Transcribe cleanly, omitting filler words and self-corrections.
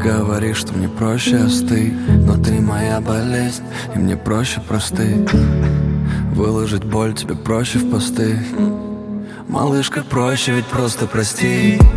говоришь, что мне проще остыть, но ты моя болезнь, и мне проще простыть. Выложить боль тебе проще в посты. Малышка, проще ведь просто прости.